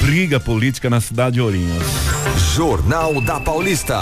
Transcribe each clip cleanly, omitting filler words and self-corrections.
briga política na cidade de Ourinhos. Jornal da Paulista.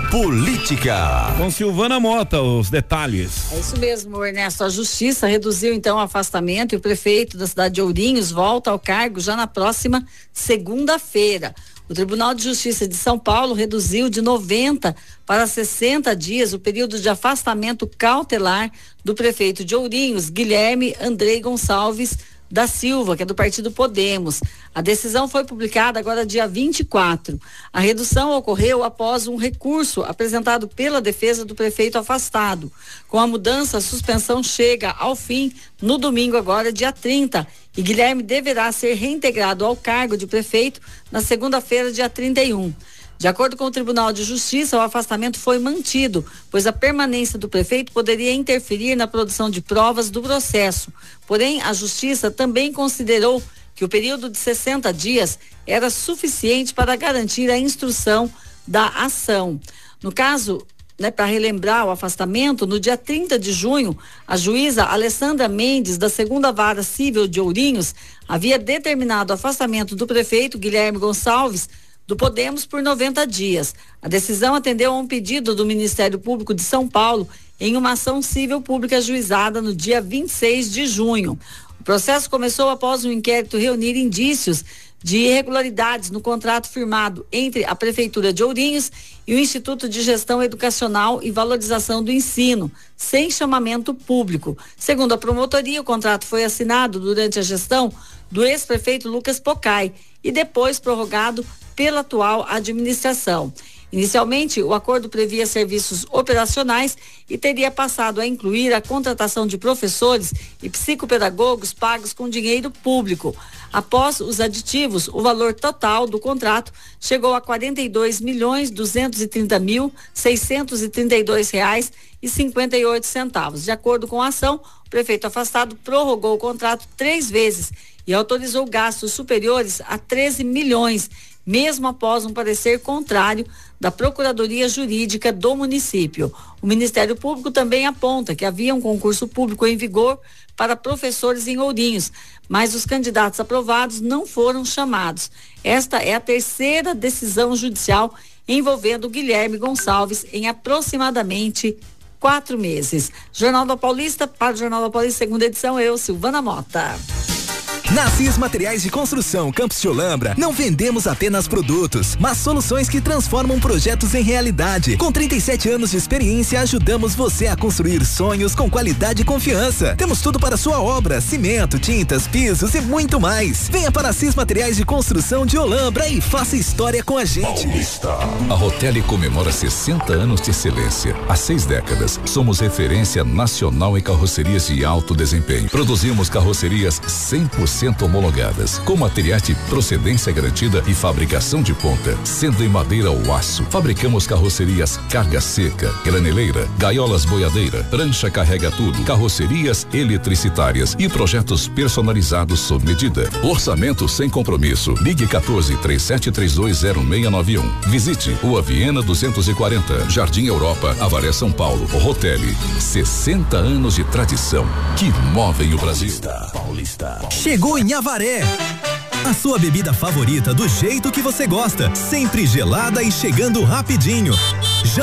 Política. Com Silvana Mota, os detalhes. É isso mesmo, Ernesto. A Justiça reduziu então o afastamento e o prefeito da cidade de Ourinhos volta ao cargo já na próxima segunda-feira. O Tribunal de Justiça de São Paulo reduziu de 90 para 60 dias o período de afastamento cautelar do prefeito de Ourinhos, Guilherme Andrei Gonçalves da Silva, que é do partido Podemos. A decisão foi publicada agora dia 24. A redução ocorreu após um recurso apresentado pela defesa do prefeito afastado. Com a mudança, a suspensão chega ao fim no domingo agora, dia 30, e Guilherme deverá ser reintegrado ao cargo de prefeito na segunda-feira, dia 31. De acordo com o Tribunal de Justiça, o afastamento foi mantido, pois a permanência do prefeito poderia interferir na produção de provas do processo. Porém, a Justiça também considerou que o período de 60 dias era suficiente para garantir a instrução da ação. No caso, para relembrar o afastamento, no dia 30 de junho, a juíza Alessandra Mendes, da 2ª Vara Civil de Ourinhos, havia determinado o afastamento do prefeito Guilherme Gonçalves do Podemos por 90 dias. A decisão atendeu a um pedido do Ministério Público de São Paulo em uma ação civil pública ajuizada no dia 26 de junho. O processo começou após um inquérito reunir indícios de irregularidades no contrato firmado entre a Prefeitura de Ourinhos e o Instituto de Gestão Educacional e Valorização do Ensino, sem chamamento público. Segundo a promotoria, o contrato foi assinado durante a gestão do ex-prefeito Lucas Pocai e depois prorrogado pela atual administração. Inicialmente, o acordo previa serviços operacionais e teria passado a incluir a contratação de professores e psicopedagogos pagos com dinheiro público. Após os aditivos, o valor total do contrato chegou a R$42.230.632,58. De acordo com a ação, o prefeito afastado prorrogou o contrato 3 vezes e autorizou gastos superiores a 13 milhões, mesmo após um parecer contrário da Procuradoria Jurídica do município. O Ministério Público também aponta que havia um concurso público em vigor para professores em Ourinhos, mas os candidatos aprovados não foram chamados. Esta é a 3ª decisão judicial envolvendo Guilherme Gonçalves em aproximadamente 4 meses. Jornal da Paulista, para o Jornal da Paulista, 2ª edição, eu, Silvana Mota. Na Cis Materiais de Construção Campos de Olambra, não vendemos apenas produtos, mas soluções que transformam projetos em realidade. Com 37 anos de experiência, ajudamos você a construir sonhos com qualidade e confiança. Temos tudo para sua obra: cimento, tintas, pisos e muito mais. Venha para a Cis Materiais de Construção de Olambra e faça história com a gente. Paulista. A Rotelli comemora 60 anos de excelência. Há 6 décadas, somos referência nacional em carrocerias de alto desempenho. Produzimos carrocerias 100% homologadas, com materiais de procedência garantida e fabricação de ponta, sendo em madeira ou aço. Fabricamos carrocerias carga seca, graneleira, gaiolas boiadeira, prancha carrega tudo, carrocerias eletricitárias e projetos personalizados sob medida. Orçamento sem compromisso. Ligue 14-3732-0691. Visite Rua Viena 240, Jardim Europa, Avaré, São Paulo. Rotelli, 60 anos de tradição que movem o Brasil. Paulista. Chegou em Avaré. A sua bebida favorita do jeito que você gosta, sempre gelada e chegando rapidinho.